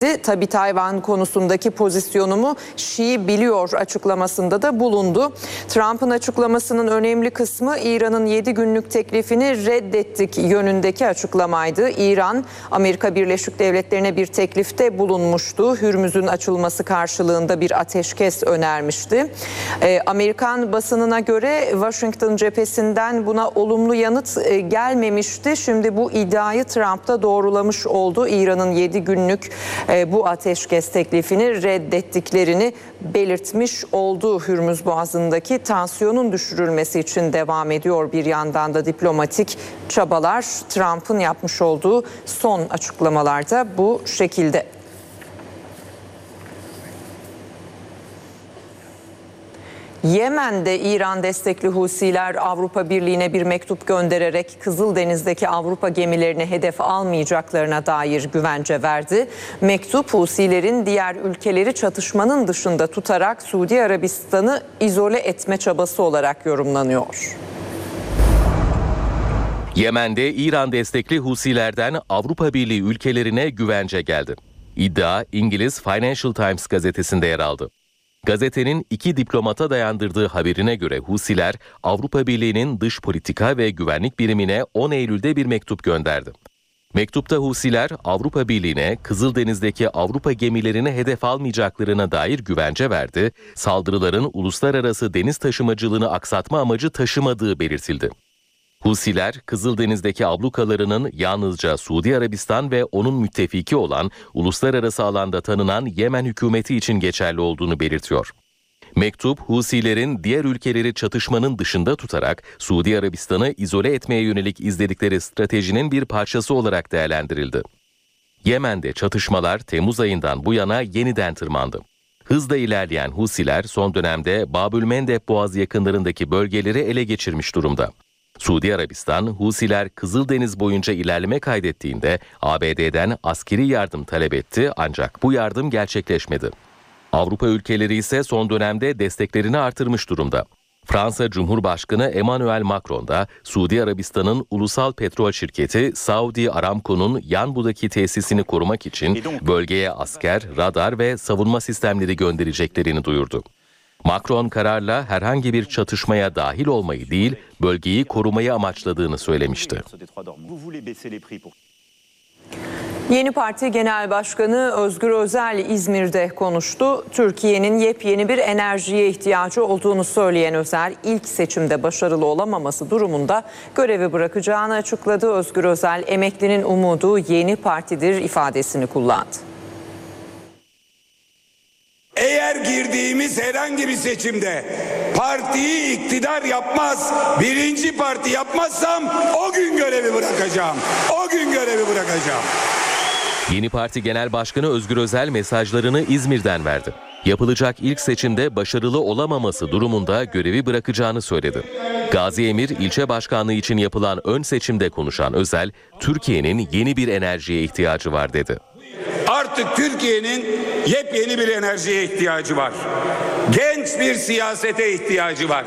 Tabii Tayvan konusundaki pozisyonumu Şii biliyor açıklamasında da bulundu. Trump'ın açıklamasının önemli kısmı İran'ın 7 günlük teklifini reddettik yönündeki açıklamaydı. İran, Amerika Birleşik Devletleri'ne bir teklifte bulunmuştu. Hürmüz'ün açılması karşılığında bir ateşkes önermişti. Amerikan basınına göre Washington cephesinden buna olumlu yanıt gelmemişti. Şimdi bu iddiayı Trump da doğrulamış oldu. İran'ın 7 günlük bu ateşkes teklifini reddettiklerini belirtmiş oldu. Hürmüz Boğazı'ndaki tansiyonun düşürülmesi için devam ediyor bir yandan da diplomatik çabalar. Trump'ın yapmış olduğu son açıklamalarda bu şekilde. Yemen'de İran destekli Husiler Avrupa Birliği'ne bir mektup göndererek Kızıldeniz'deki Avrupa gemilerini hedef almayacaklarına dair güvence verdi. Mektup Husilerin diğer ülkeleri çatışmanın dışında tutarak Suudi Arabistan'ı izole etme çabası olarak yorumlanıyor. Yemen'de İran destekli Husilerden Avrupa Birliği ülkelerine güvence geldi. İddia İngiliz Financial Times gazetesinde yer aldı. Gazetenin 2 diplomata dayandırdığı haberine göre Husiler, Avrupa Birliği'nin dış politika ve güvenlik birimine 10 Eylül'de bir mektup gönderdi. Mektupta Husiler, Avrupa Birliği'ne Kızıldeniz'deki Avrupa gemilerini hedef almayacaklarına dair güvence verdi, saldırıların uluslararası deniz taşımacılığını aksatma amacı taşımadığı belirtildi. Husiler, Kızıldeniz'deki ablukalarının yalnızca Suudi Arabistan ve onun müttefiki olan uluslararası alanda tanınan Yemen hükümeti için geçerli olduğunu belirtiyor. Mektup, Husilerin diğer ülkeleri çatışmanın dışında tutarak Suudi Arabistan'ı izole etmeye yönelik izledikleri stratejinin bir parçası olarak değerlendirildi. Yemen'de çatışmalar Temmuz ayından bu yana yeniden tırmandı. Hızla ilerleyen Husiler son dönemde Babülmendeb Boğazı yakınlarındaki bölgeleri ele geçirmiş durumda. Suudi Arabistan, Husiler Kızıldeniz boyunca ilerleme kaydettiğinde ABD'den askeri yardım talep etti ancak bu yardım gerçekleşmedi. Avrupa ülkeleri ise son dönemde desteklerini artırmış durumda. Fransa Cumhurbaşkanı Emmanuel Macron da Suudi Arabistan'ın ulusal petrol şirketi Saudi Aramco'nun Yanbu'daki tesisini korumak için bölgeye asker, radar ve savunma sistemleri göndereceklerini duyurdu. Macron kararla herhangi bir çatışmaya dahil olmayı değil, bölgeyi korumayı amaçladığını söylemişti. Yeni Parti Genel Başkanı Özgür Özel İzmir'de konuştu. Türkiye'nin yepyeni bir enerjiye ihtiyacı olduğunu söyleyen Özel, ilk seçimde başarılı olamaması durumunda görevi bırakacağını açıkladı. Özgür Özel, emeklinin umudu yeni partidir ifadesini kullandı. Eğer girdiğimiz herhangi bir seçimde partiyi iktidar yapmaz, birinci parti yapmazsam o gün görevi bırakacağım. O gün görevi bırakacağım. Yeni Parti Genel Başkanı Özgür Özel mesajlarını İzmir'den verdi. Yapılacak ilk seçimde başarılı olamaması durumunda görevi bırakacağını söyledi. Gazi Emir ilçe başkanlığı için yapılan ön seçimde konuşan Özel, Türkiye'nin yeni bir enerjiye ihtiyacı var dedi. Artık Türkiye'nin yepyeni bir enerjiye ihtiyacı var. Genç bir siyasete ihtiyacı var.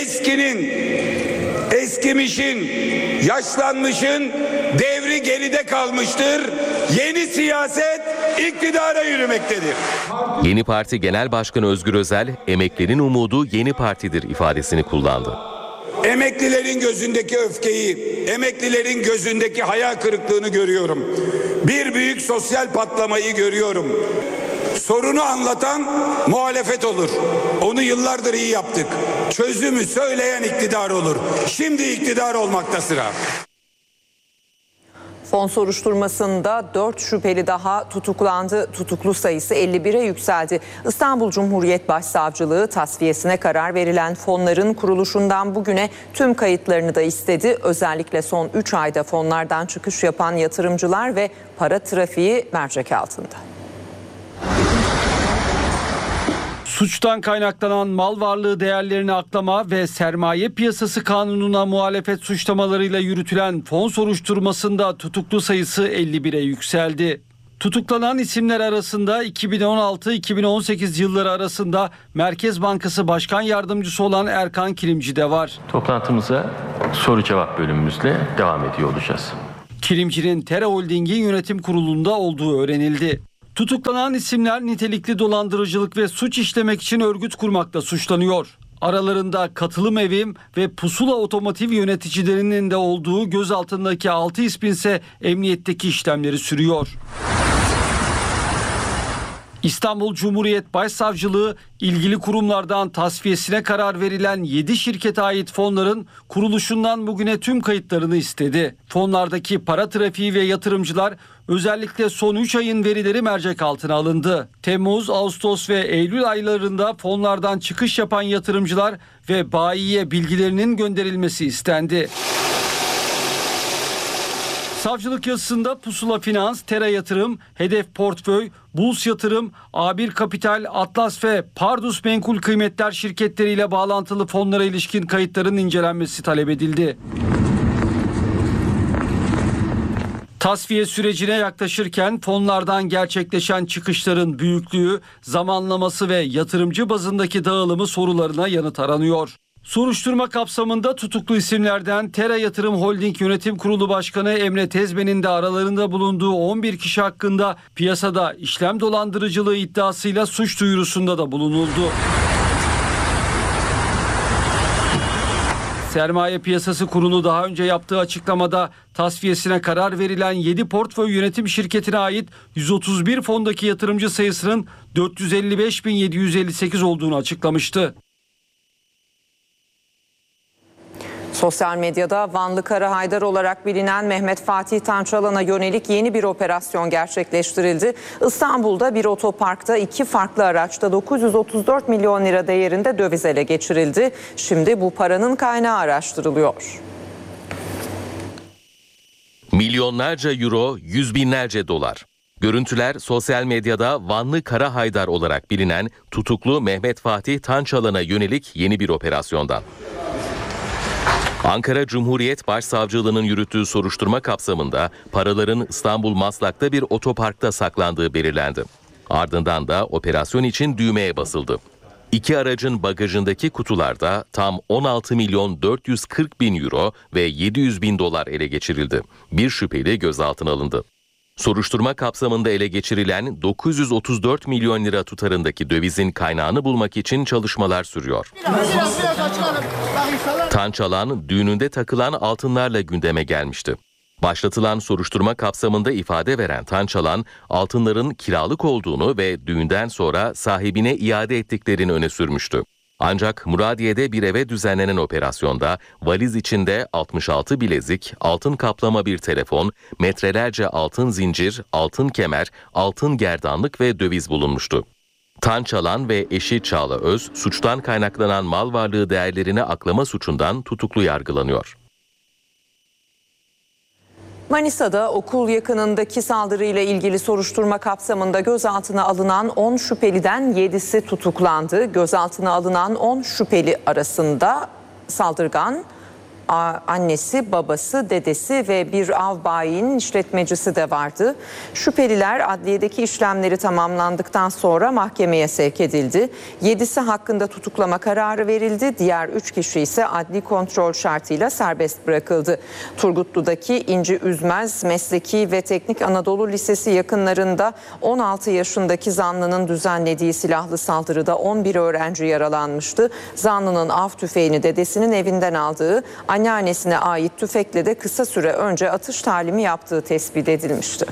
Eskimişin, yaşlanmışın devri geride kalmıştır. Yeni siyaset iktidara yürümektedir. Yeni Parti Genel Başkanı Özgür Özel, emeklerin umudu yeni partidir ifadesini kullandı. Emeklilerin gözündeki öfkeyi, emeklilerin gözündeki hayal kırıklığını görüyorum. Bir büyük sosyal patlamayı görüyorum. Sorunu anlatan muhalefet olur. Onu yıllardır iyi yaptık. Çözümü söyleyen iktidar olur. Şimdi iktidar olmakta sıra. Fon soruşturmasında 4 şüpheli daha tutuklandı. Tutuklu sayısı 51'e yükseldi. İstanbul Cumhuriyet Başsavcılığı tasfiyesine karar verilen fonların kuruluşundan bugüne tüm kayıtlarını da istedi. Özellikle son 3 ayda fonlardan çıkış yapan yatırımcılar ve para trafiği mercek altında. Suçtan kaynaklanan mal varlığı değerlerini aklama ve sermaye piyasası kanununa muhalefet suçlamalarıyla yürütülen fon soruşturmasında tutuklu sayısı 51'e yükseldi. Tutuklanan isimler arasında 2016-2018 yılları arasında Merkez Bankası Başkan Yardımcısı olan Erkan Kilimci de var. Toplantımıza soru cevap bölümümüzle devam ediyor olacağız. Kilimci'nin Tera Holding'in yönetim kurulunda olduğu öğrenildi. Tutuklanan isimler nitelikli dolandırıcılık ve suç işlemek için örgüt kurmakla suçlanıyor. Aralarında Katılım Evim ve Pusula Otomotiv yöneticilerinin de olduğu gözaltındaki 6 ismin ise emniyetteki işlemleri sürüyor. İstanbul Cumhuriyet Başsavcılığı ilgili kurumlardan tasfiyesine karar verilen 7 şirkete ait fonların kuruluşundan bugüne tüm kayıtlarını istedi. Fonlardaki para trafiği ve yatırımcılar özellikle son 3 ayın verileri mercek altına alındı. Temmuz, Ağustos ve Eylül aylarında fonlardan çıkış yapan yatırımcılar ve bayiye bilgilerinin gönderilmesi istendi. Savcılık yazısında Pusula Finans, Tera Yatırım, Hedef Portföy, Buls Yatırım, A1 Kapital, Atlas ve Pardus Menkul Kıymetler şirketleriyle bağlantılı fonlara ilişkin kayıtların incelenmesi talep edildi. Tasfiye sürecine yaklaşırken fonlardan gerçekleşen çıkışların büyüklüğü, zamanlaması ve yatırımcı bazındaki dağılımı sorularına yanıt aranıyor. Soruşturma kapsamında tutuklu isimlerden Tera Yatırım Holding Yönetim Kurulu Başkanı Emre Tezben'in de aralarında bulunduğu 11 kişi hakkında piyasada işlem dolandırıcılığı iddiasıyla suç duyurusunda da bulunuldu. Sermaye Piyasası Kurulu daha önce yaptığı açıklamada tasfiyesine karar verilen 7 portföy yönetim şirketine ait 131 fondaki yatırımcı sayısının 455.758 olduğunu açıklamıştı. Sosyal medyada Vanlı Kara Haydar olarak bilinen Mehmet Fatih Tançalan'a yönelik yeni bir operasyon gerçekleştirildi. İstanbul'da bir otoparkta 2 farklı araçta 934 milyon lira değerinde döviz ele geçirildi. Şimdi bu paranın kaynağı araştırılıyor. Milyonlarca euro, yüz binlerce dolar. Görüntüler sosyal medyada Vanlı Kara Haydar olarak bilinen tutuklu Mehmet Fatih Tançalan'a yönelik yeni bir operasyondan. Ankara Cumhuriyet Başsavcılığı'nın yürüttüğü soruşturma kapsamında paraların İstanbul Maslak'ta bir otoparkta saklandığı belirlendi. Ardından da operasyon için düğmeye basıldı. 2 aracın bagajındaki kutularda tam 16 milyon 440 bin euro ve 700 bin dolar ele geçirildi. Bir şüpheli gözaltına alındı. Soruşturma kapsamında ele geçirilen 934 milyon lira tutarındaki dövizin kaynağını bulmak için çalışmalar sürüyor. Tançalan düğününde takılan altınlarla gündeme gelmişti. Başlatılan soruşturma kapsamında ifade veren Tançalan, altınların kiralık olduğunu ve düğünden sonra sahibine iade ettiklerini öne sürmüştü. Ancak Muradiye'de bir eve düzenlenen operasyonda valiz içinde 66 bilezik, altın kaplama bir telefon, metrelerce altın zincir, altın kemer, altın gerdanlık ve döviz bulunmuştu. Tançalan ve eşi Çağla Öz, suçtan kaynaklanan mal varlığı değerlerini aklama suçundan tutuklu yargılanıyor. Manisa'da okul yakınındaki saldırıyla ilgili soruşturma kapsamında gözaltına alınan 10 şüpheliden 7'si tutuklandı. Gözaltına alınan 10 şüpheli arasında saldırgan, annesi, babası, dedesi ve bir av bayinin işletmecisi de vardı. Şüpheliler adliyedeki işlemleri tamamlandıktan sonra mahkemeye sevk edildi. 7'si hakkında tutuklama kararı verildi. Diğer 3 kişi ise adli kontrol şartıyla serbest bırakıldı. Turgutlu'daki İnci Üzmez Mesleki ve Teknik Anadolu Lisesi yakınlarında 16 yaşındaki zanlının düzenlediği silahlı saldırıda 11 öğrenci yaralanmıştı. Zanlının av tüfeğini dedesinin evinden aldığı, anneannesine ait tüfekle de kısa süre önce atış talimi yaptığı tespit edilmişti.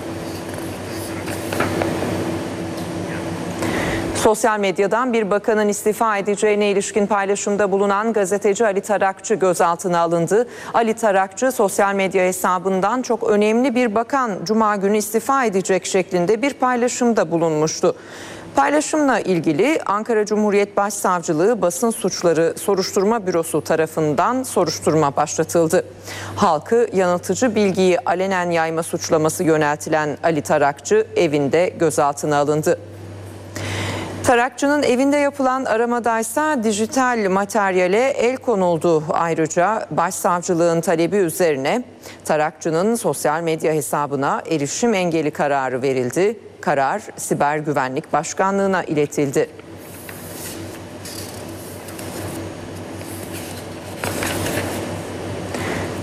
Sosyal medyadan bir bakanın istifa edeceğine ilişkin paylaşımda bulunan gazeteci Ali Tarakçı gözaltına alındı. Ali Tarakçı sosyal medya hesabından çok önemli bir bakan Cuma günü istifa edecek şeklinde bir paylaşımda bulunmuştu. Paylaşımla ilgili Ankara Cumhuriyet Başsavcılığı Basın Suçları Soruşturma Bürosu tarafından soruşturma başlatıldı. Halkı yanıltıcı bilgiyi alenen yayma suçlaması yöneltilen Ali Tarakçı evinde gözaltına alındı. Tarakçı'nın evinde yapılan aramadaysa dijital materyale el konuldu. Ayrıca Başsavcılığın talebi üzerine Tarakçı'nın sosyal medya hesabına erişim engeli kararı verildi. Karar Siber Güvenlik Başkanlığı'na iletildi.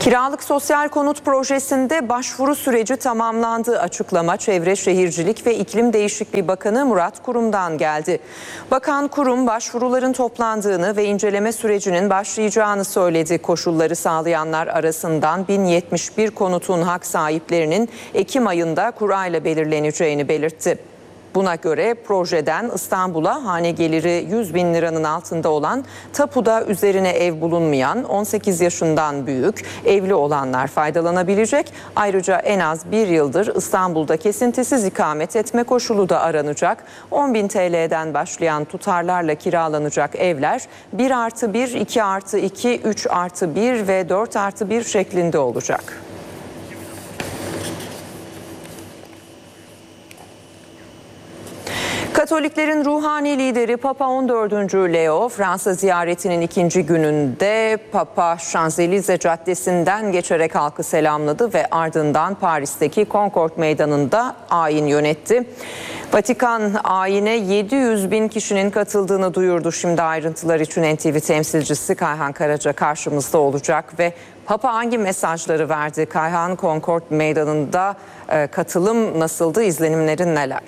Kiralık sosyal konut projesinde başvuru süreci tamamlandı. Açıklama Çevre Şehircilik ve İklim Değişikliği Bakanı Murat Kurum'dan geldi. Bakan Kurum başvuruların toplandığını ve inceleme sürecinin başlayacağını söyledi. Koşulları sağlayanlar arasından 1071 konutun hak sahiplerinin Ekim ayında kura ile belirleneceğini belirtti. Buna göre projeden İstanbul'a hane geliri 100 bin liranın altında olan, tapuda üzerine ev bulunmayan 18 yaşından büyük evli olanlar faydalanabilecek. Ayrıca en az bir yıldır İstanbul'da kesintisiz ikamet etme koşulu da aranacak. 10 bin TL'den başlayan tutarlarla kiralanacak evler 1+1, 2+2, 3+1 ve 4+1 şeklinde olacak. Katoliklerin ruhani lideri Papa 14. Leo, Fransa ziyaretinin ikinci gününde Papa Şanzelize Caddesi'nden geçerek halkı selamladı ve ardından Paris'teki Concord Meydanı'nda ayin yönetti. Vatikan ayine 700 bin kişinin katıldığını duyurdu. Şimdi ayrıntılar için NTV temsilcisi Kayhan Karaca karşımızda olacak ve Papa hangi mesajları verdi? Kayhan, Concord Meydanı'nda katılım nasıldı? İzlenimlerin neler?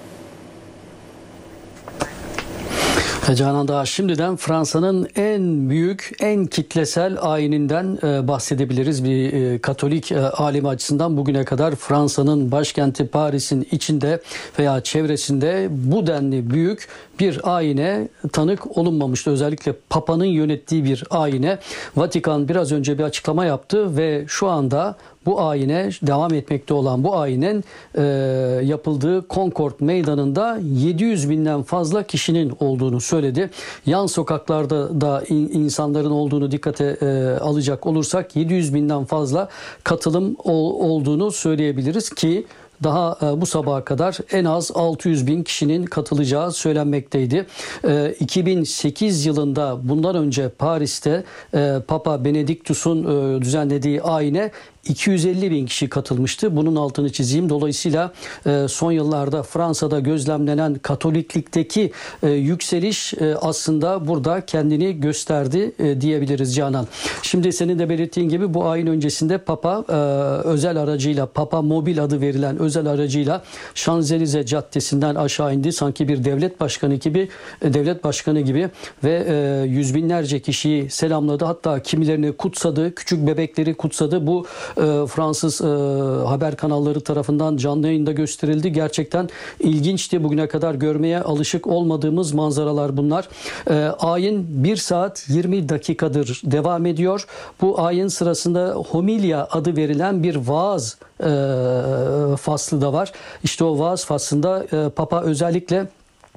Canan, daha şimdiden Fransa'nın en büyük, en kitlesel ayininden bahsedebiliriz. Bir Katolik alimi açısından bugüne kadar Fransa'nın başkenti Paris'in içinde veya çevresinde bu denli büyük bir ayine tanık olunmamıştı. Özellikle Papa'nın yönettiği bir ayine. Vatikan biraz önce bir açıklama yaptı ve şu anda bu ayine, devam etmekte olan bu ayinin yapıldığı Concord Meydanı'nda 700 binden fazla kişinin olduğunu söyledi. Yan sokaklarda da insanların olduğunu dikkate alacak olursak 700 binden fazla katılım olduğunu söyleyebiliriz ki daha bu sabaha kadar en az 600 bin kişinin katılacağı söylenmekteydi. 2008 yılında bundan önce Paris'te Papa Benediktus'un düzenlediği ayine 250 bin kişi katılmıştı. Bunun altını çizeyim. Dolayısıyla son yıllarda Fransa'da gözlemlenen Katoliklikteki yükseliş aslında burada kendini gösterdi diyebiliriz Canan. Şimdi senin de belirttiğin gibi bu ayin öncesinde Papa özel aracıyla, Papa Mobil adı verilen özel aracıyla Şanzelize Caddesi'nden aşağı indi. Sanki bir devlet başkanı gibi ve yüz binlerce kişiyi selamladı. Hatta kimilerini kutsadı, küçük bebekleri kutsadı. Bu Fransız haber kanalları tarafından canlı yayında gösterildi. Gerçekten ilginçti. Bugüne kadar görmeye alışık olmadığımız manzaralar bunlar. Ayin 1 saat 20 dakikadır devam ediyor. Bu ayin sırasında homilya adı verilen bir vaaz faslı da var. İşte o vaaz faslında Papa özellikle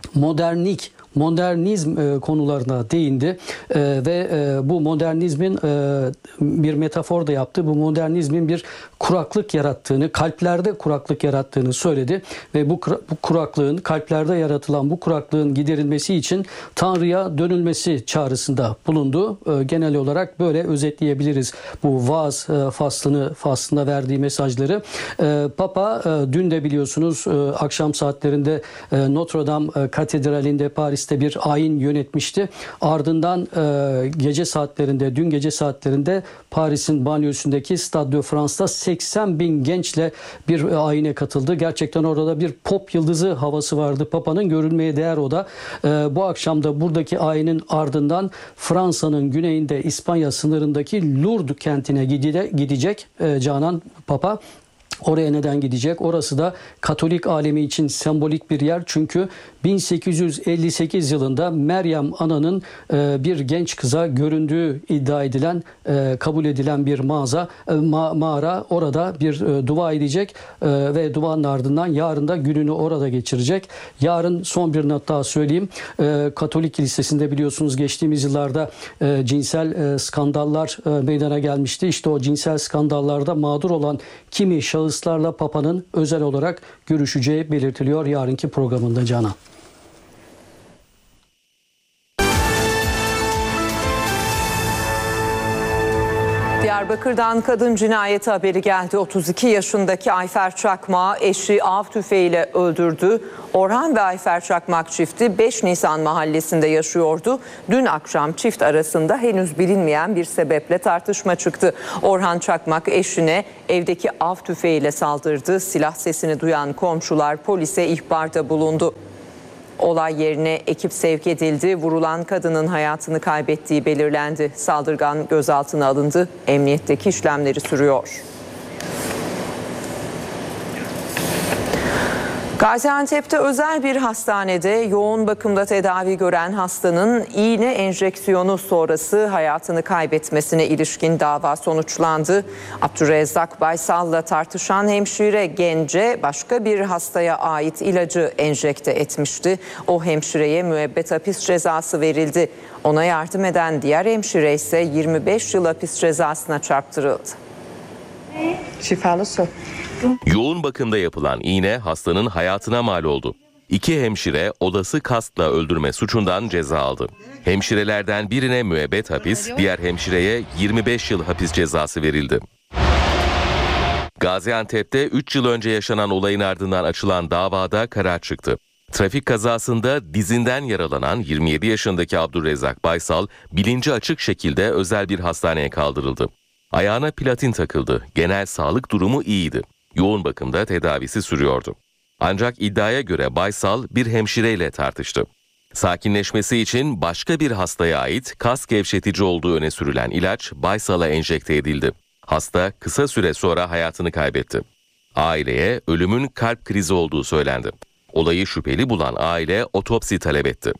modernizm konularına değindi ve bu modernizmin bir metafor da yaptı. Bu modernizmin bir kuraklık yarattığını, kalplerde kuraklık yarattığını söyledi ve bu kuraklığın, kalplerde yaratılan bu kuraklığın giderilmesi için Tanrı'ya dönülmesi çağrısında bulundu. Genel olarak böyle özetleyebiliriz bu vaaz faslına verdiği mesajları. Papa dün de biliyorsunuz akşam saatlerinde Notre Dame Katedrali'nde Paris'te bir ayin yönetmişti. Ardından dün gece saatlerinde Paris'in banliyosundaki Stade de France'da 80 bin gençle bir ayine katıldı. Gerçekten orada bir pop yıldızı havası vardı. Papa'nın görülmeye değer o da. Bu akşam da buradaki ayinin ardından Fransa'nın güneyinde İspanya sınırındaki Lourdes kentine gidecek Canan Papa. Oraya neden gidecek? Orası da Katolik alemi için sembolik bir yer. Çünkü 1858 yılında Meryem Ana'nın bir genç kıza göründüğü iddia edilen, kabul edilen bir mağara. Orada bir dua edecek ve duanın ardından yarın da gününü orada geçirecek. Yarın son bir not daha söyleyeyim. Katolik Kilisesi'nde biliyorsunuz geçtiğimiz yıllarda cinsel skandallar meydana gelmişti. İşte o cinsel skandallarda mağdur olan kimi şahıslarla Papa'nın özel olarak görüşeceği belirtiliyor yarınki programında Canan. Diğer Diyarbakır'dan kadın cinayeti haberi geldi. 32 yaşındaki Ayfer Çakmak'ı eşi av tüfeğiyle öldürdü. Orhan ve Ayfer Çakmak çifti 5 Nisan mahallesinde yaşıyordu. Dün akşam çift arasında henüz bilinmeyen bir sebeple tartışma çıktı. Orhan Çakmak eşine evdeki av tüfeğiyle saldırdı. Silah sesini duyan komşular polise ihbarda bulundu. Olay yerine ekip sevk edildi. Vurulan kadının hayatını kaybettiği belirlendi. Saldırgan gözaltına alındı. Emniyetteki işlemleri sürüyor. Gaziantep'te özel bir hastanede yoğun bakımda tedavi gören hastanın iğne enjeksiyonu sonrası hayatını kaybetmesine ilişkin dava sonuçlandı. Abdurrezzak Baysal'la tartışan hemşire gence başka bir hastaya ait ilacı enjekte etmişti. O hemşireye müebbet hapis cezası verildi. Ona yardım eden diğer hemşire ise 25 yıl hapis cezasına çarptırıldı. Şifalı su. Yoğun bakımda yapılan iğne hastanın hayatına mal oldu. 2 hemşire olası kastla öldürme suçundan ceza aldı. Hemşirelerden birine müebbet hapis, diğer hemşireye 25 yıl hapis cezası verildi. Gaziantep'te 3 yıl önce yaşanan olayın ardından açılan davada karar çıktı. Trafik kazasında dizinden yaralanan 27 yaşındaki Abdurrezzak Baysal bilinci açık şekilde özel bir hastaneye kaldırıldı. Ayağına platin takıldı. Genel sağlık durumu iyiydi. Yoğun bakımda tedavisi sürüyordu. Ancak iddiaya göre Baysal bir hemşireyle tartıştı. Sakinleşmesi için başka bir hastaya ait kas gevşetici olduğu öne sürülen ilaç Baysal'a enjekte edildi. Hasta kısa süre sonra hayatını kaybetti. Aileye ölümün kalp krizi olduğu söylendi. Olayı şüpheli bulan aile otopsi talep etti.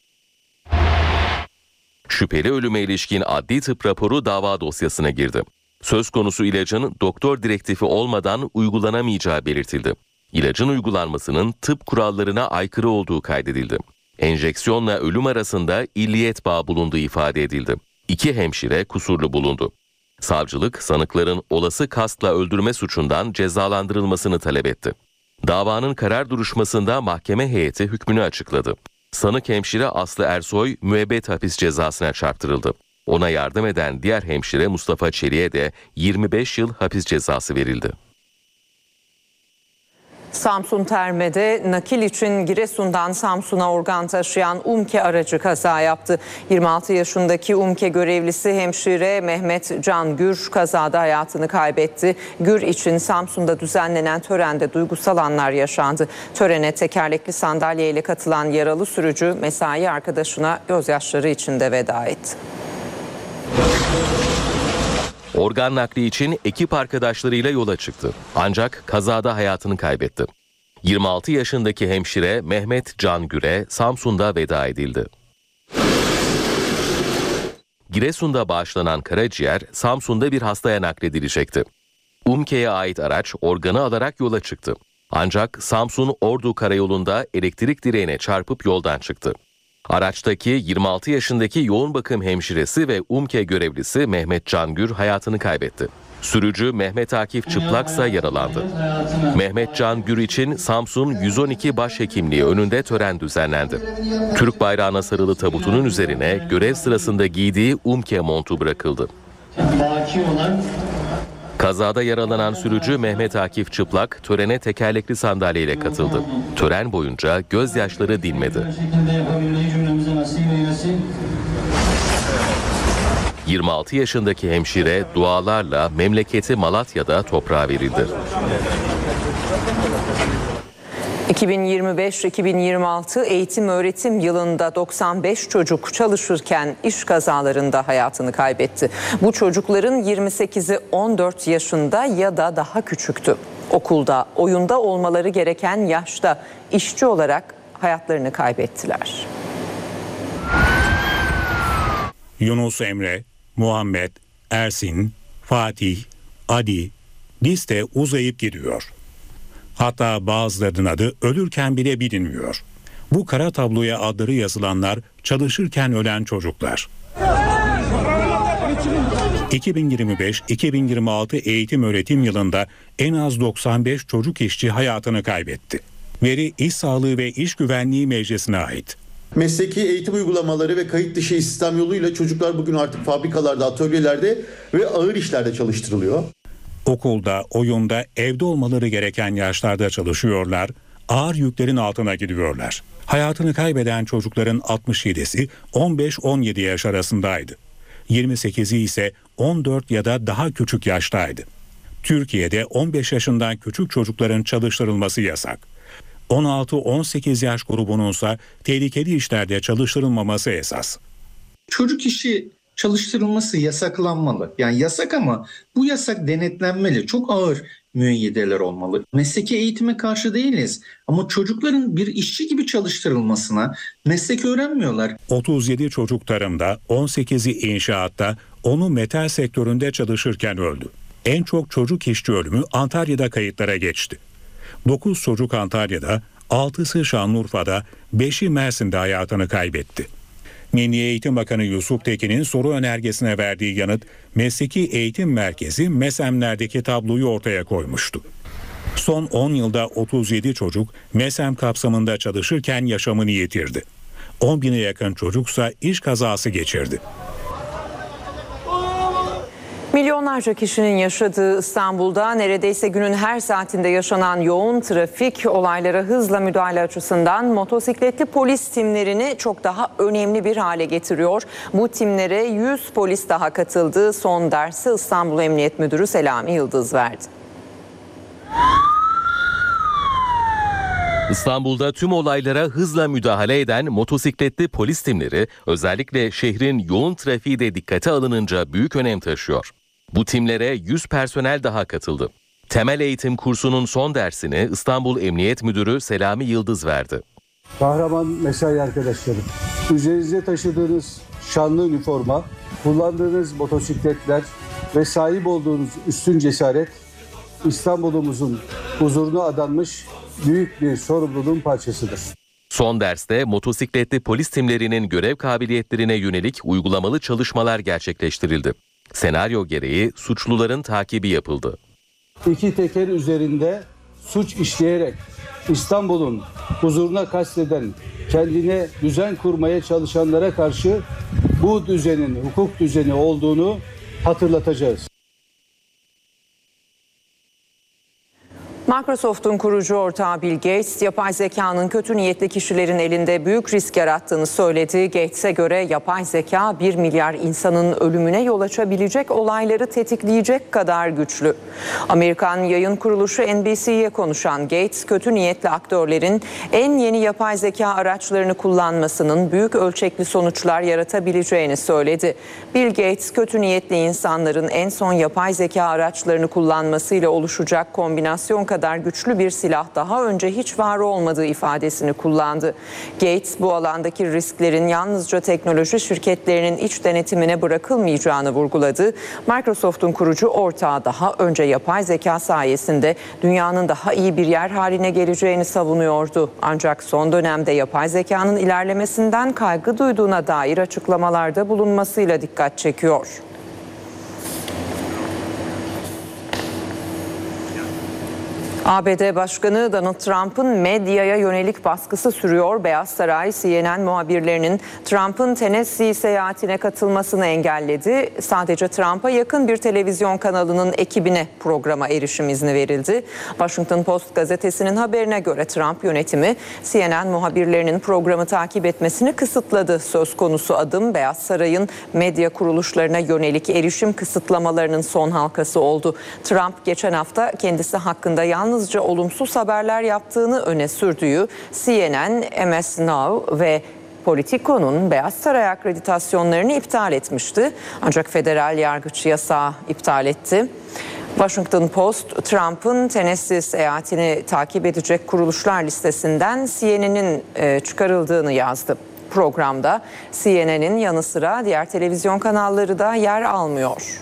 Şüpheli ölüme ilişkin adli tıp raporu dava dosyasına girdi. Söz konusu ilacın doktor direktifi olmadan uygulanamayacağı belirtildi. İlacın uygulanmasının tıp kurallarına aykırı olduğu kaydedildi. Enjeksiyonla ölüm arasında illiyet bağı bulunduğu ifade edildi. 2 hemşire kusurlu bulundu. Savcılık sanıkların olası kastla öldürme suçundan cezalandırılmasını talep etti. Davanın karar duruşmasında mahkeme heyeti hükmünü açıkladı. Sanık hemşire Aslı Ersoy müebbet hapis cezasına çarptırıldı. Ona yardım eden diğer hemşire Mustafa Çelik'e de 25 yıl hapis cezası verildi. Samsun Terme'de nakil için Giresun'dan Samsun'a organ taşıyan UMKE aracı kaza yaptı. 26 yaşındaki UMKE görevlisi hemşire Mehmet Can Gür kazada hayatını kaybetti. Gür için Samsun'da düzenlenen törende duygusal anlar yaşandı. Törene tekerlekli sandalyeyle katılan yaralı sürücü mesai arkadaşına gözyaşları içinde veda etti. Organ nakli için ekip arkadaşlarıyla yola çıktı. Ancak kazada hayatını kaybetti. 26 yaşındaki hemşire Mehmet Can Gür'e Samsun'da veda edildi. Giresun'da bağışlanan karaciğer Samsun'da bir hastaya nakledilecekti. UMKE'ye ait araç organı alarak yola çıktı. Ancak Samsun-Ordu karayolunda elektrik direğine çarpıp yoldan çıktı. Araçtaki 26 yaşındaki yoğun bakım hemşiresi ve UMKE görevlisi Mehmet Can Gür hayatını kaybetti. Sürücü Mehmet Akif Çıplaksa yaralandı. Mehmet Can Gür için Samsun 112 Başhekimliği önünde tören düzenlendi. Türk bayrağına sarılı tabutunun üzerine görev sırasında giydiği UMKE montu bırakıldı. Kazada yaralanan sürücü Mehmet Akif Çıplak törene tekerlekli sandalyeyle katıldı. Tören boyunca gözyaşları dinmedi. 26 yaşındaki hemşire dualarla memleketi Malatya'da toprağa verildi. 2025-2026 eğitim öğretim yılında 95 çocuk çalışırken iş kazalarında hayatını kaybetti. Bu çocukların 28'i 14 yaşında ya da daha küçüktü. Okulda, oyunda olmaları gereken yaşta işçi olarak hayatlarını kaybettiler. Yunus Emre, Muhammed, Ersin, Fatih, Adi, liste uzayıp gidiyor. Hatta bazılarının adı ölürken bile bilinmiyor. Bu kara tabloya adları yazılanlar çalışırken ölen çocuklar. 2025-2026 eğitim öğretim yılında en az 95 çocuk işçi hayatını kaybetti. Veri İş Sağlığı ve İş Güvenliği Meclisi'ne ait. Mesleki eğitim uygulamaları ve kayıt dışı istihdam yoluyla çocuklar bugün artık fabrikalarda, atölyelerde ve ağır işlerde çalıştırılıyor. Okulda, oyunda, evde olmaları gereken yaşlarda çalışıyorlar, ağır yüklerin altına gidiyorlar. Hayatını kaybeden çocukların 67'si 15-17 yaş arasındaydı. 28'i ise 14 ya da daha küçük yaştaydı. Türkiye'de 15 yaşından küçük çocukların çalıştırılması yasak. 16-18 yaş grubununsa tehlikeli işlerde çalıştırılmaması esas. Çocuk işi çalıştırılması yasaklanmalı. Yani yasak ama bu yasak denetlenmeli. Çok ağır müeyyideler olmalı. Mesleki eğitime karşı değiliz ama çocukların bir işçi gibi çalıştırılmasına, meslek öğrenmiyorlar. 37 çocuk tarımda, 18'i inşaatta, 10'u metal sektöründe çalışırken öldü. En çok çocuk işçi ölümü Antalya'da kayıtlara geçti. 9 çocuk Antalya'da, 6'sı Şanlıurfa'da, 5'i Mersin'de hayatını kaybetti. Milli Eğitim Bakanı Yusuf Tekin'in soru önergesine verdiği yanıt, Mesleki Eğitim Merkezi MESEM'lerdeki tabloyu ortaya koymuştu. Son 10 yılda 37 çocuk MESEM kapsamında çalışırken yaşamını yitirdi. 10 bine yakın çocuksa iş kazası geçirdi. Milyonlarca kişinin yaşadığı İstanbul'da neredeyse günün her saatinde yaşanan yoğun trafik olaylara hızla müdahale açısından motosikletli polis timlerini çok daha önemli bir hale getiriyor. Bu timlere 100 polis daha katıldı. Son dersi İstanbul Emniyet Müdürü Selami Yıldız verdi. İstanbul'da tüm olaylara hızla müdahale eden motosikletli polis timleri özellikle şehrin yoğun trafiği de dikkate alınınca büyük önem taşıyor. Bu timlere 100 personel daha katıldı. Temel eğitim kursunun son dersini İstanbul Emniyet Müdürü Selami Yıldız verdi. Kahraman mesai arkadaşlarım, üzerinizde taşıdığınız şanlı üniforma, kullandığınız motosikletler ve sahip olduğunuz üstün cesaret İstanbul'umuzun huzuruna adanmış büyük bir sorumluluğun parçasıdır. Son derste motosikletli polis timlerinin görev kabiliyetlerine yönelik uygulamalı çalışmalar gerçekleştirildi. Senaryo gereği suçluların takibi yapıldı. 2 teker üzerinde suç işleyerek İstanbul'un huzuruna kasteden, kendine düzen kurmaya çalışanlara karşı bu düzenin hukuk düzeni olduğunu hatırlatacağız. Microsoft'un kurucu ortağı Bill Gates, yapay zekanın kötü niyetli kişilerin elinde büyük risk yarattığını söyledi. Gates'e göre yapay zeka 1 milyar insanın ölümüne yol açabilecek olayları tetikleyecek kadar güçlü. Amerikan yayın kuruluşu NBC'ye konuşan Gates, kötü niyetli aktörlerin en yeni yapay zeka araçlarını kullanmasının büyük ölçekli sonuçlar yaratabileceğini söyledi. Bill Gates, kötü niyetli insanların en son yapay zeka araçlarını kullanmasıyla oluşacak kombinasyon kadar güçlü bir silah daha önce hiç var olmadığı ifadesini kullandı. Gates bu alandaki risklerin yalnızca teknoloji şirketlerinin iç denetimine bırakılmayacağını vurguladı. Microsoft'un kurucu ortağı daha önce yapay zeka sayesinde dünyanın daha iyi bir yer haline geleceğini savunuyordu. Ancak son dönemde yapay zekanın ilerlemesinden kaygı duyduğuna dair açıklamalarda bulunmasıyla dikkat çekiyor. ABD Başkanı Donald Trump'ın medyaya yönelik baskısı sürüyor. Beyaz Saray, CNN muhabirlerinin Trump'ın Tennessee seyahatine katılmasını engelledi. Sadece Trump'a yakın bir televizyon kanalının ekibine programa erişim izni verildi. Washington Post gazetesinin haberine göre Trump yönetimi CNN muhabirlerinin programı takip etmesini kısıtladı. Söz konusu adım Beyaz Saray'ın medya kuruluşlarına yönelik erişim kısıtlamalarının son halkası oldu. Trump geçen hafta kendisi hakkında yalnızca olumsuz haberler yaptığını öne sürdüğü CNN, MS Now ve Politico'nun Beyaz Saray akreditasyonlarını iptal etmişti. Ancak federal yargıç yasağı iptal etti. Washington Post, Trump'ın Tennessee seyahatini takip edecek kuruluşlar listesinden CNN'in çıkarıldığını yazdı. Programda CNN'in yanı sıra diğer televizyon kanalları da yer almıyor.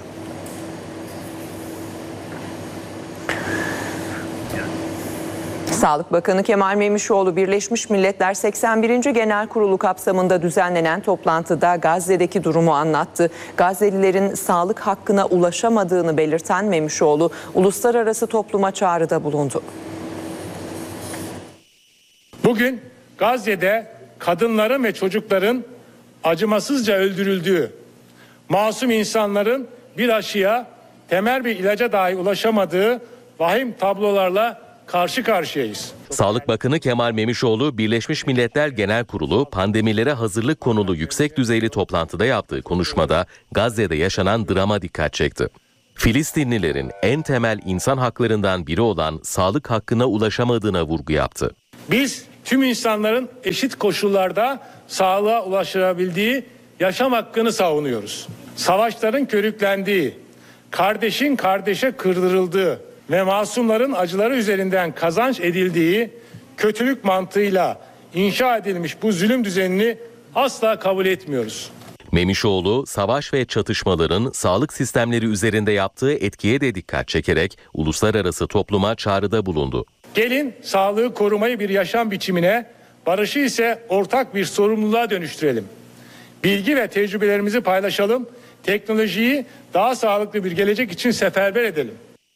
Sağlık Bakanı Kemal Memişoğlu, Birleşmiş Milletler 81. Genel Kurulu kapsamında düzenlenen toplantıda Gazze'deki durumu anlattı. Gazze'lilerin sağlık hakkına ulaşamadığını belirten Memişoğlu, uluslararası topluma çağrıda bulundu. Bugün Gazze'de kadınların ve çocukların acımasızca öldürüldüğü, masum insanların bir aşıya, temel bir ilaca dahi ulaşamadığı vahim tablolarla karşı karşıyayız. Sağlık Bakanı Kemal Memişoğlu, Birleşmiş Milletler Genel Kurulu pandemilere hazırlık konulu yüksek düzeyli toplantıda yaptığı konuşmada Gazze'de yaşanan drama dikkat çekti. Filistinlilerin en temel insan haklarından biri olan sağlık hakkına ulaşamadığına vurgu yaptı. Biz tüm insanların eşit koşullarda sağlığa ulaşabildiği yaşam hakkını savunuyoruz. Savaşların körüklendiği, kardeşin kardeşe kırdırıldığı ve masumların acıları üzerinden kazanç edildiği kötülük mantığıyla inşa edilmiş bu zulüm düzenini asla kabul etmiyoruz. Memişoğlu, savaş ve çatışmaların sağlık sistemleri üzerinde yaptığı etkiye de dikkat çekerek uluslararası topluma çağrıda bulundu. Gelin sağlığı korumayı bir yaşam biçimine, barışı ise ortak bir sorumluluğa dönüştürelim. Bilgi ve tecrübelerimizi paylaşalım, teknolojiyi daha sağlıklı bir gelecek için seferber edelim.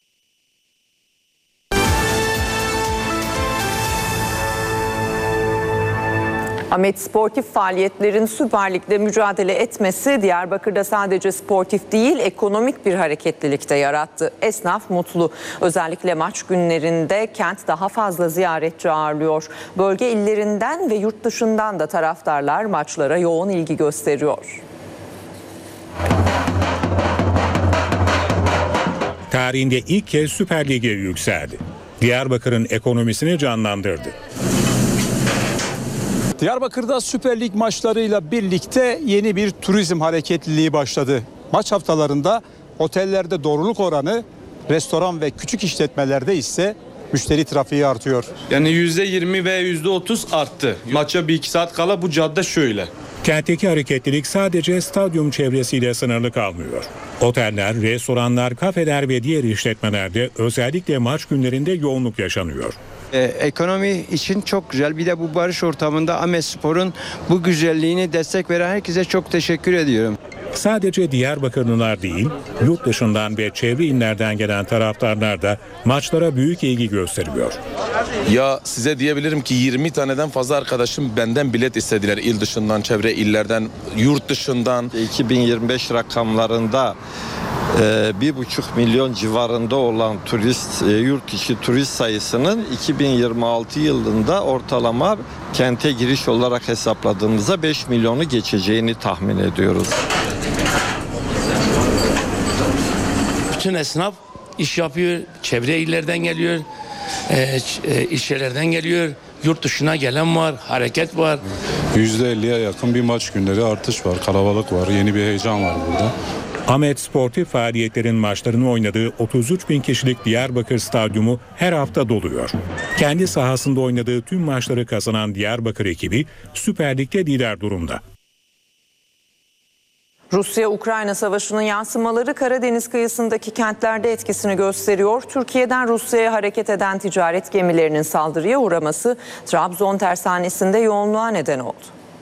Ahmet, sportif faaliyetlerin Süper Lig'de mücadele etmesi Diyarbakır'da sadece sportif değil, ekonomik bir hareketlilik de yarattı. Esnaf mutlu. Özellikle maç günlerinde kent daha fazla ziyaretçi ağırlıyor. Bölge illerinden ve yurt dışından da taraftarlar maçlara yoğun ilgi gösteriyor. Tarihinde ilk kez Süper Lig'e yükseldi. Diyarbakır'ın ekonomisini canlandırdı. Diyarbakır'da Süper Lig maçlarıyla birlikte yeni bir turizm hareketliliği başladı. Maç haftalarında otellerde doluluk oranı, restoran ve küçük işletmelerde ise müşteri trafiği artıyor. Yani %20 ve %30 arttı. Maça 1-2 saat kala bu cadde şöyle. Kentteki hareketlilik sadece stadyum çevresiyle sınırlı kalmıyor. Oteller, restoranlar, kafeler ve diğer işletmelerde özellikle maç günlerinde yoğunluk yaşanıyor. Ekonomi için çok güzel. Bir de bu barış ortamında Ahmet Spor'un bu güzelliğini destek veren herkese çok teşekkür ediyorum. Sadece Diyarbakırlılar değil, yurt dışından ve çevre illerden gelen taraftarlar da maçlara büyük ilgi gösteriyor. Ya size diyebilirim ki 20 taneden fazla arkadaşım benden bilet istediler, il dışından, çevre illerden, yurt dışından. 2025 rakamlarında 1,5 milyon civarında olan yurt içi turist sayısının 2026 yılında ortalama kente giriş olarak hesapladığımızda 5 milyonu geçeceğini tahmin ediyoruz. Bütün esnaf iş yapıyor, çevre illerden geliyor, ilçelerden geliyor, yurt dışına gelen var, hareket var. %50'ye yakın bir maç günleri artış var, kalabalık var, yeni bir heyecan var burada. Ahmet sportif faaliyetlerin maçlarını oynadığı 33 bin kişilik Diyarbakır Stadyumu her hafta doluyor. Kendi sahasında oynadığı tüm maçları kazanan Diyarbakır ekibi Süper Lig'de lider durumda. Rusya-Ukrayna savaşının yansımaları Karadeniz kıyısındaki kentlerde etkisini gösteriyor. Türkiye'den Rusya'ya hareket eden ticaret gemilerinin saldırıya uğraması Trabzon tersanesinde yoğunluğa neden oldu.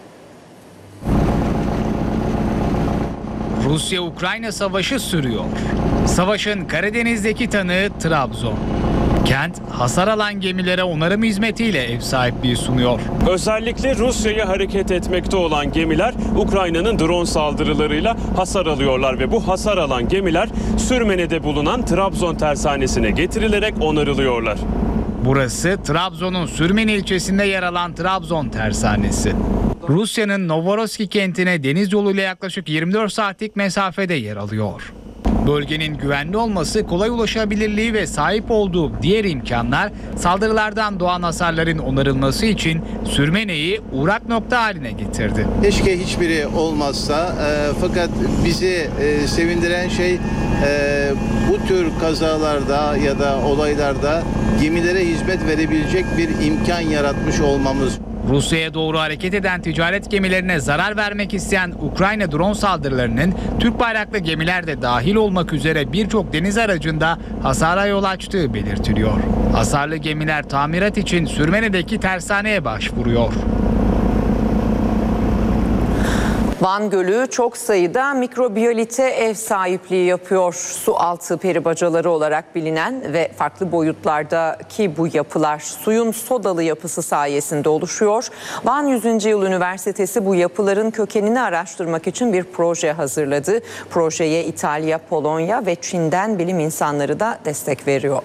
Rusya-Ukrayna savaşı sürüyor. Savaşın Karadeniz'deki tanığı Trabzon. Kent hasar alan gemilere onarım hizmetiyle ev sahipliği sunuyor. Özellikle Rusya'ya hareket etmekte olan gemiler Ukrayna'nın drone saldırılarıyla hasar alıyorlar ve bu hasar alan gemiler Sürmene'de bulunan Trabzon tersanesine getirilerek onarılıyorlar. Burası Trabzon'un Sürmene ilçesinde yer alan Trabzon tersanesi. Rusya'nın Novorossiysk kentine deniz yoluyla yaklaşık 24 saatlik mesafede yer alıyor. Bölgenin güvenli olması, kolay ulaşabilirliği ve sahip olduğu diğer imkanlar saldırılardan doğan hasarların onarılması için Sürmene'yi uğrak nokta haline getirdi. Keşke hiçbiri olmazsa fakat bizi sevindiren şey bu tür kazalarda ya da olaylarda gemilere hizmet verebilecek bir imkan yaratmış olmamız. Rusya'ya doğru hareket eden ticaret gemilerine zarar vermek isteyen Ukrayna drone saldırılarının Türk bayraklı gemiler de dahil olmak üzere birçok deniz aracında hasara yol açtığı belirtiliyor. Hasarlı gemiler tamirat için Sürmene'deki tersaneye başvuruyor. Van Gölü çok sayıda mikrobiyolite ev sahipliği yapıyor. Su altı peribacaları olarak bilinen ve farklı boyutlardaki bu yapılar suyun sodalı yapısı sayesinde oluşuyor. Van 100. Yıl Üniversitesi bu yapıların kökenini araştırmak için bir proje hazırladı. Projeye İtalya, Polonya ve Çin'den bilim insanları da destek veriyor.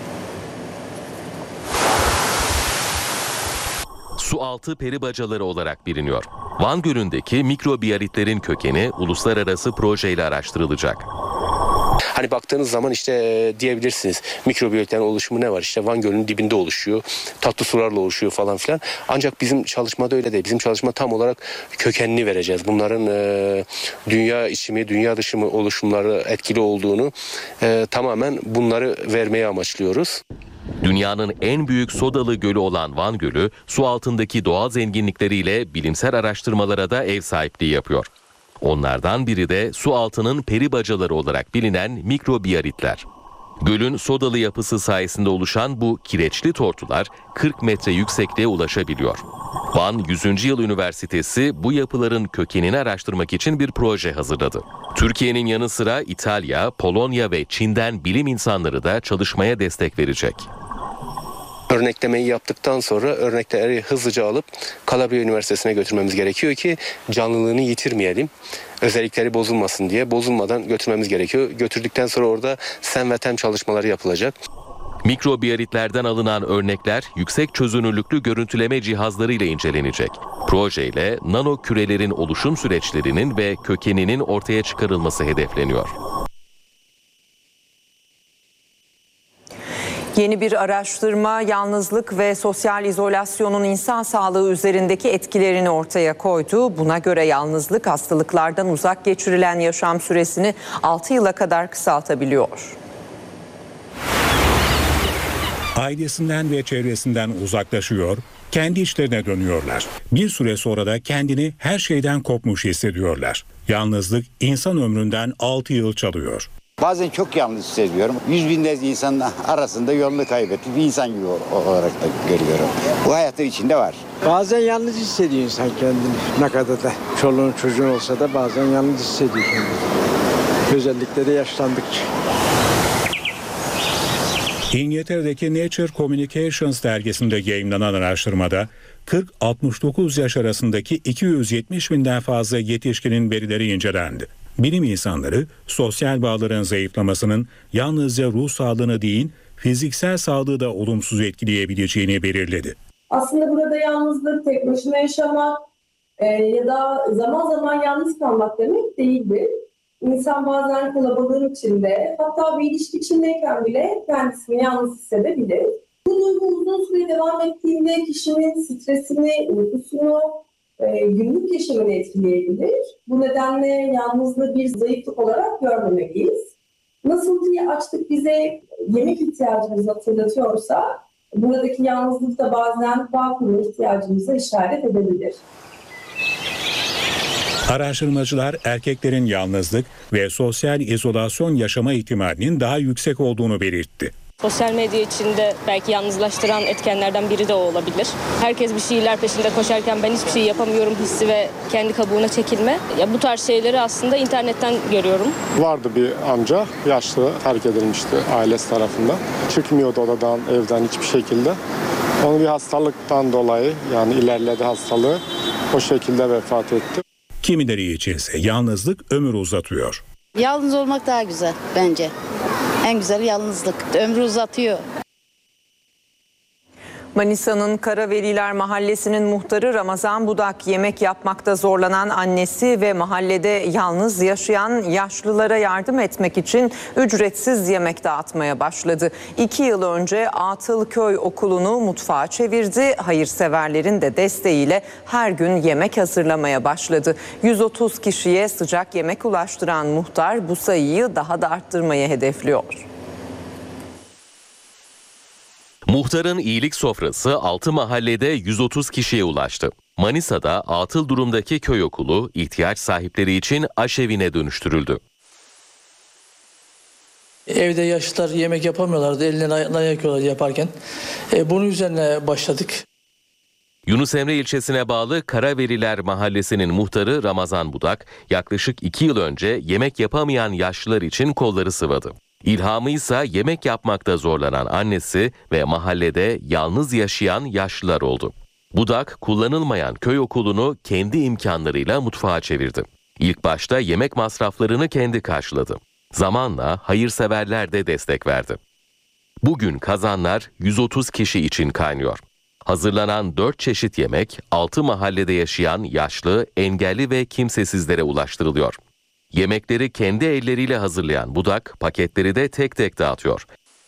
Sualtı peribacaları olarak biliniyor. Van Gölü'ndeki mikrobiyalitlerin kökeni uluslararası projeyle araştırılacak. Hani baktığınız zaman işte diyebilirsiniz mikrobiyalitlerin oluşumu ne var? İşte Van Gölü'nün dibinde oluşuyor, tatlı sularla oluşuyor falan filan. Ancak bizim çalışmada öyle değil. Bizim çalışma tam olarak kökenini vereceğiz. Bunların dünya içi mi, dünya dışı mı oluşumları etkili olduğunu tamamen bunları vermeye amaçlıyoruz. Dünyanın en büyük sodalı gölü olan Van Gölü, su altındaki doğal zenginlikleriyle bilimsel araştırmalara da ev sahipliği yapıyor. Onlardan biri de su altının peribacaları olarak bilinen mikrobiyalitler. Gölün sodalı yapısı sayesinde oluşan bu kireçli tortular 40 metre yüksekliğe ulaşabiliyor. Van 100. Yıl Üniversitesi bu yapıların kökenini araştırmak için bir proje hazırladı. Türkiye'nin yanı sıra İtalya, Polonya ve Çin'den bilim insanları da çalışmaya destek verecek. Örneklemeyi yaptıktan sonra örnekleri hızlıca alıp Calabria Üniversitesi'ne götürmemiz gerekiyor ki canlılığını yitirmeyelim. Özellikleri bozulmasın diye bozulmadan götürmemiz gerekiyor. Götürdükten sonra orada sem ve tem çalışmaları yapılacak. Mikrobiyalitlerden alınan örnekler yüksek çözünürlüklü görüntüleme cihazlarıyla incelenecek. Projeyle nano kürelerin oluşum süreçlerinin ve kökeninin ortaya çıkarılması hedefleniyor. Yeni bir araştırma yalnızlık ve sosyal izolasyonun insan sağlığı üzerindeki etkilerini ortaya koydu. Buna göre yalnızlık hastalıklardan uzak geçirilen yaşam süresini 6 yıla kadar kısaltabiliyor. Ailesinden ve çevresinden uzaklaşıyor, kendi işlerine dönüyorlar. Bir süre sonra da kendini her şeyden kopmuş hissediyorlar. Yalnızlık insan ömründen 6 yıl çalıyor. Bazen çok yalnız hissediyorum. 100 binlerce insanın arasında yolunu kaybetmiş bir insan gibi olarak da görüyorum. Bu hayatın içinde var. Bazen yalnız hissediyor insan kendini. Ne kadar da çoluğun çocuğun olsa da bazen yalnız hissediyor kendini. Özellikle de yaşlandıkça. İngiltere'deki Nature Communications dergisinde yayımlanan araştırmada 40-69 yaş arasındaki 270 binden fazla yetişkinin verileri incelendi. Bilim insanları sosyal bağların zayıflamasının yalnızca ruh sağlığını değil, fiziksel sağlığı da olumsuz etkileyebileceğini belirledi. Aslında burada yalnızlık, tek başına yaşamak ya da zaman zaman yalnız kalmak demek değildir. İnsan bazen kalabalığın içinde, hatta bir ilişki içindeyken bile kendisini yalnız hissedebilir. Bu duygu uzun süre devam ettiğinde kişinin stresini, uykusunu, günlük yaşamını etkileyebilir. Bu nedenle yalnızlığı bir zayıflık olarak görmemeliyiz. Nasıl ki açlık bize yemek ihtiyacımızı hatırlatıyorsa, buradaki yalnızlık da bazen bağ kurma ihtiyacımıza işaret edebilir. Araştırmacılar erkeklerin yalnızlık ve sosyal izolasyon yaşama ihtimalinin daha yüksek olduğunu belirtti. Sosyal medya içinde belki yalnızlaştıran etkenlerden biri de o olabilir. Herkes bir şeyler peşinde koşarken ben hiçbir şey yapamıyorum hissi ve kendi kabuğuna çekilme. Ya bu tarz şeyleri aslında internetten görüyorum. Vardı bir amca, yaşlı, terk edilmişti ailesi tarafından. Çıkmıyordu odadan, evden hiçbir şekilde. Onu bir hastalıktan dolayı, yani ilerledi hastalığı, o şekilde vefat etti. Kimileri içinse yalnızlık ömür uzatıyor. Yalnız olmak daha güzel bence. En güzeli yalnızlık. Ömrü uzatıyor. Manisa'nın Karaveliler Mahallesi'nin muhtarı Ramazan Budak yemek yapmakta zorlanan annesi ve mahallede yalnız yaşayan yaşlılara yardım etmek için ücretsiz yemek dağıtmaya başladı. 2 yıl önce Atılköy Okulu'nu mutfağa çevirdi. Hayırseverlerin de desteğiyle her gün yemek hazırlamaya başladı. 130 kişiye sıcak yemek ulaştıran muhtar bu sayıyı daha da arttırmayı hedefliyor. Muhtarın iyilik sofrası 6 mahallede 130 kişiye ulaştı. Manisa'da atıl durumdaki köy okulu ihtiyaç sahipleri için aşevine dönüştürüldü. Evde yaşlılar yemek yapamıyorlardı. Ellerine ayaklarına yakıyorlar yaparken. Bunun üzerine başladık. Yunus Emre ilçesine bağlı Karaveriler Mahallesi'nin muhtarı Ramazan Budak, yaklaşık 2 yıl önce yemek yapamayan yaşlılar için kolları sıvadı. İlhamı ise yemek yapmakta zorlanan annesi ve mahallede yalnız yaşayan yaşlılar oldu. Budak, kullanılmayan köy okulunu kendi imkanlarıyla mutfağa çevirdi. İlk başta yemek masraflarını kendi karşıladı. Zamanla hayırseverler de destek verdi. Bugün kazanlar 130 kişi için kaynıyor. Hazırlanan 4 çeşit yemek 6 mahallede yaşayan yaşlı, engelli ve kimsesizlere ulaştırılıyor. Yemekleri kendi elleriyle hazırlayan Budak paketleri de tek tek dağıtıyor.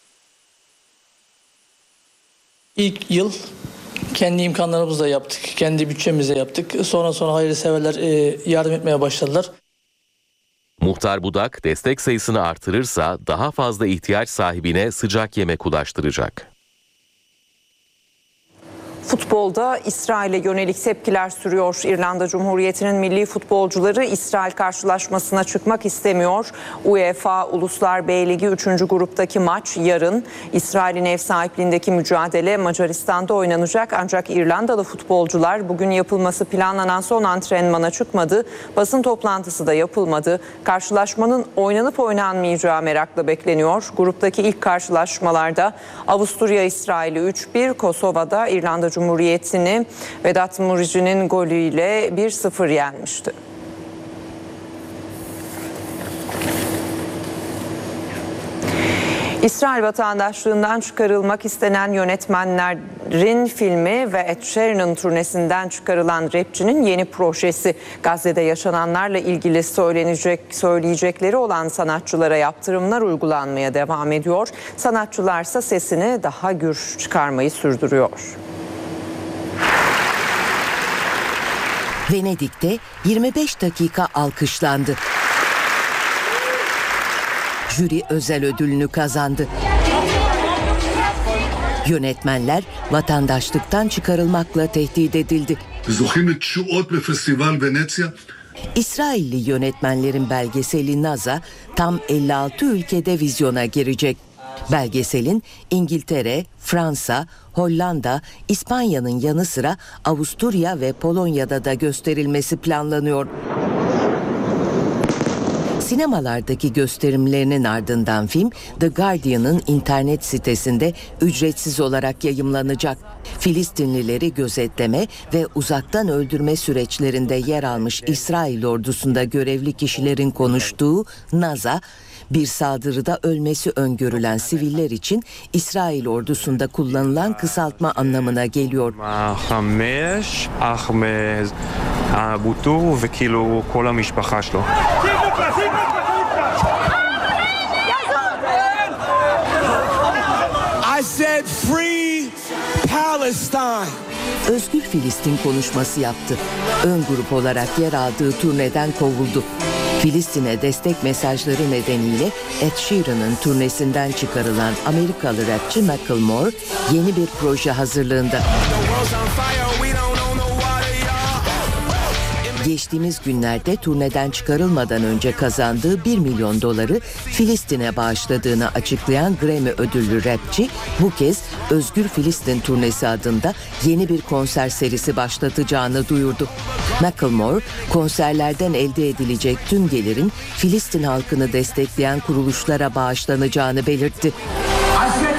İlk yıl kendi imkanlarımızla yaptık, kendi bütçemizle yaptık. Sonra hayırseverler yardım etmeye başladılar. Muhtar Budak destek sayısını artırırsa daha fazla ihtiyaç sahibine sıcak yemek ulaştıracak. Futbolda İsrail'e yönelik tepkiler sürüyor. İrlanda Cumhuriyeti'nin milli futbolcuları İsrail karşılaşmasına çıkmak istemiyor. UEFA Uluslar B Ligi 3. gruptaki maç yarın. İsrail'in ev sahipliğindeki mücadele Macaristan'da oynanacak. Ancak İrlandalı futbolcular bugün yapılması planlanan son antrenmana çıkmadı. Basın toplantısı da yapılmadı. Karşılaşmanın oynanıp oynanmayacağı merakla bekleniyor. Gruptaki ilk karşılaşmalarda Avusturya İsrail'i 3-1, Kosova'da İrlanda Cumhuriyeti'ni Vedat Muriç'in golüyle 1-0 yenmişti. İsrail vatandaşlığından çıkarılmak istenen yönetmenlerin filmi ve Ed Sheeran'ın turnesinden çıkarılan rapçinin yeni projesi. Gazze'de yaşananlarla ilgili söyleyecekleri olan sanatçılara yaptırımlar uygulanmaya devam ediyor. Sanatçılarsa sesini daha gür çıkarmayı sürdürüyor. Venedik'te 25 dakika alkışlandı. Jüri özel ödülünü kazandı. Yönetmenler vatandaşlıktan çıkarılmakla tehdit edildi. İsrailli yönetmenlerin belgeseli Naza tam 56 ülkede vizyona girecek. Belgeselin İngiltere, Fransa, Hollanda, İspanya'nın yanı sıra Avusturya ve Polonya'da da gösterilmesi planlanıyor. Sinemalardaki gösterimlerinin ardından film The Guardian'ın internet sitesinde ücretsiz olarak yayımlanacak. Filistinlileri gözetleme ve uzaktan öldürme süreçlerinde yer almış İsrail ordusunda görevli kişilerin konuştuğu Naza, bir saldırıda ölmesi öngörülen siviller için İsrail ordusunda kullanılan kısaltma anlamına geliyor. I said free Palestine. Özgür Filistin konuşması yaptı. Ön grup olarak yer aldığı turneden kovuldu. Filistin'e destek mesajları nedeniyle Ed Sheeran'ın turnesinden çıkarılan Amerikalı rapçi Macklemore yeni bir proje hazırlığında. Geçtiğimiz günlerde turneden çıkarılmadan önce kazandığı $1 milyon Filistin'e bağışladığını açıklayan Grammy ödüllü rapçi bu kez Özgür Filistin turnesi adında yeni bir konser serisi başlatacağını duyurdu. Macklemore konserlerden elde edilecek tüm gelirin Filistin halkını destekleyen kuruluşlara bağışlanacağını belirtti.